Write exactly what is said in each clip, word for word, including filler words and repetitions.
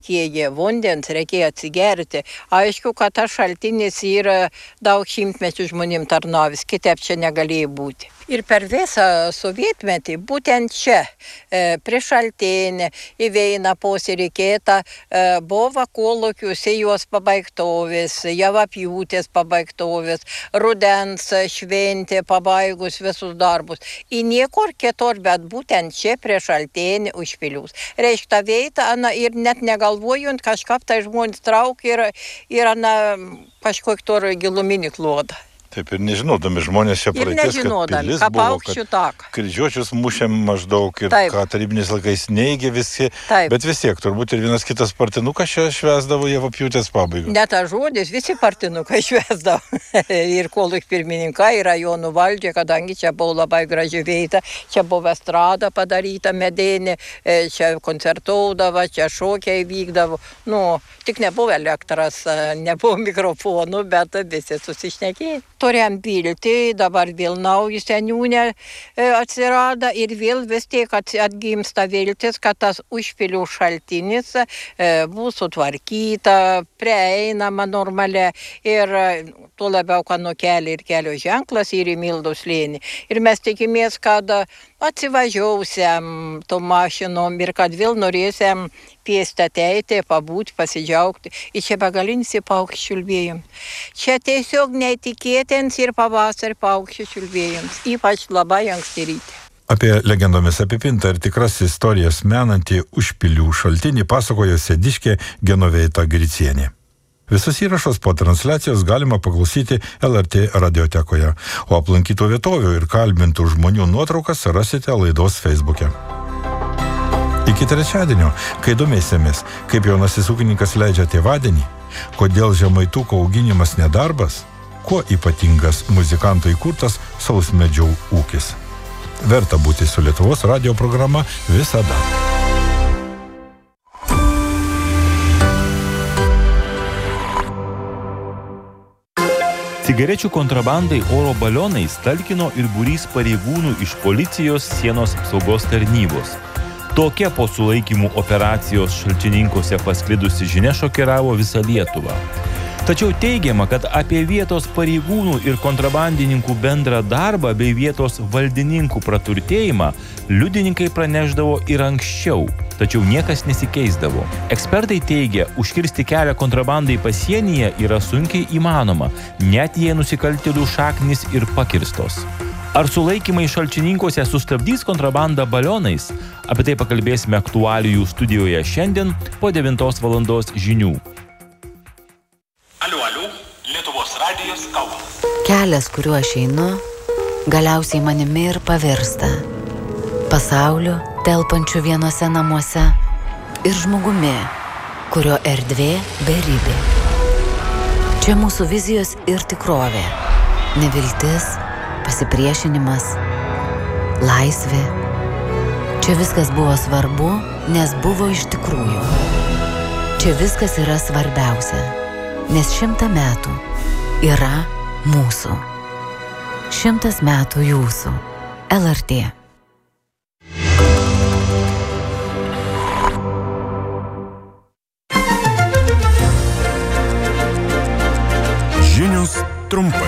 Tie vandens reikėjo atsigerti. Aišku, kad tas šaltinis yra daug šimtmečių žmonėm tarnavęs, kitaip čia negalėjo būti. Ir per visą sovietmetį, būtent čia, e, prie šaltinį, įveina posiriekėta, e, buvo kolūkių sėjos pabaigtovės, javapjūtės pabaigtovės, rudens šventė pabaigus visus darbus. Į niekur kitur, bet būtent čia prie šaltinį užpilius. Reiškia, ta vieta, na, ir net negalvojant, kažkaip tai žmonės trauk ir, ir na, kažkokį tur giluminį klodą. Taip ir nežinodami žmonės čia praeities, kad pilis buvo, kad kryžiuočius mušėm maždaug ir Taip. Ką tarybiniais laikais neigė visi, Taip. Bet vis tiek turbūt ir vienas kitas partinukas čia švęsdavo javapjūtės pabaigą. Ne ta žodis, visi partinukai švęsdavo. Ir kolūkių pirmininkai, ir rajonų valdžia, kadangi čia buvo labai graži vieta, čia buvo estrada padaryta medinė, čia koncertuodavo, čia šokiai vykdavo. Nu, tik nebuvo elektros, nebuvo mikrofonų, bet visi susišnekėjo. Turėjom viltį, dabar vėl nauji seniūnė atsirado ir vėl vis tiek atgimsta viltis, kad tas užpilių šaltinis bus sutvarkyta, prieinama normaliai ir tuo labiau, kad nukelia ir kelio ženklas ir į Mildos slėnį. Ir mes tikimės, kad atsivažiausiam tom mašinom ir kad vėl norėsim pėsti ateiti, pabūti, pasidžiaugti. Ir čia begalinis paukščių čiulbėjimas. Čia tiesiog neįtikėtins ir pavasarį paukščių čiulbėjimas, ypač labai anksti ryte. Apie legendomis apipintą ir tikras istorijas menantį užpilių šaltinį pasakojo sėdiškė Genoveita Gricienė. Visus įrašus po transliacijos galima paklausyti L R T radiotekoje, o aplankytų vietovių ir kalbintų žmonių nuotraukas rasite laidos Facebook'e. Iki trečiadienio, kai domėsimės, kaip jaunasis ūkininkas leidžia tėvadienį, kodėl žemaituko auginimas nedarbas, kuo ypatingas muzikantų įkurtas sausmedžių ūkis. Verta būti su Lietuvos radijo programa visada. Cigarečių kontrabandai oro balionais talkino ir būrys pareigūnų iš policijos sienos apsaugos tarnybos. Tokia po sulaikymų operacijos Šalčininkuose pasklidusi žinia šokiravo visą Lietuvą. Tačiau teigiama, kad apie vietos pareigūnų ir kontrabandininkų bendrą darbą bei vietos valdininkų praturtėjimą liudininkai praneždavo ir anksčiau, tačiau niekas nesikeisdavo. Ekspertai teigia, užkirsti kelią kontrabandai pasienyje yra sunkiai įmanoma, net jei nusikaltėlių šaknys ir pakirstos. Ar sulaikymai Šalčininkuose sustabdys kontrabandą balionais? Apie tai pakalbėsime aktualijų studijoje šiandien po devintos valandos žinių. Aliu, aliu, Lietuvos radijas Kaunas. Kelias, kuriuo aš einu, galiausiai manimi ir pavirsta. Pasauliu, telpančiu vienose namuose ir žmogumi, kurio erdvė beribė. Čia mūsų vizijos ir tikrovė. Neviltis, pasipriešinimas, laisvė. Čia viskas buvo svarbu, nes buvo iš tikrųjų. Čia viskas yra svarbiausia. Nes šimtą metų yra mūsų. Šimtas metų jūsų. L R T. Žinios trumpai.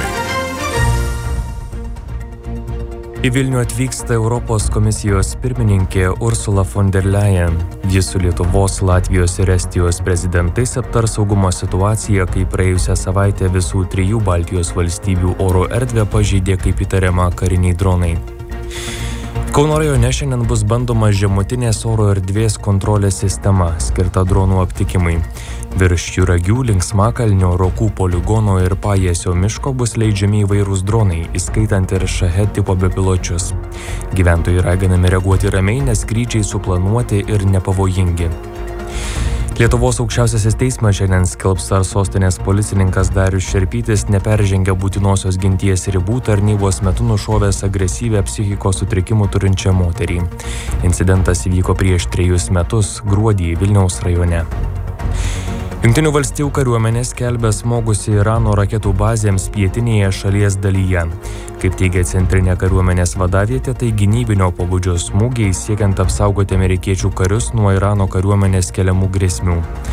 Į Vilnių atvyksta Europos komisijos pirmininkė Ursula von der Leyen. Jis su Lietuvos, Latvijos ir Estijos prezidentais aptars saugumo situaciją, kai praėjusią savaitę visų trijų Baltijos valstybių oro erdvę pažeidė, kaip įtariama, kariniai dronai. Kauno rajone šiandien bus bandoma žemutinės oro erdvės kontrolės sistema, skirta dronų aptikimui. Virš Juragių, Linksmakalnio, Rokų poligono ir Pajėsio miško bus leidžiami įvairūs dronai, įskaitant ir Shahed tipo bepiločius. Gyventojai raginami reaguoti ramiai, nes skrydžiai suplanuoti ir nepavojingi. Lietuvos aukščiausiasis teismas šiandien skelbs, ar sostinės policininkas Darius Šerpytis neperžengia būtinosios ginties ribų tarnybos metu nušovęs agresyvią psichikos sutrikimų turinčią moterį. Incidentas įvyko prieš trejus metus gruodį Vilniaus rajone. Jungtinių valstijų kariuomenė skelbia smogusi Irano raketų bazėms pietinėje šalies dalyje. Kaip teigia centrinė kariuomenės vadavietė, tai gynybinio pobūdžio smūgiai siekiant apsaugoti amerikiečių karius nuo Irano kariuomenės keliamų grėsmių.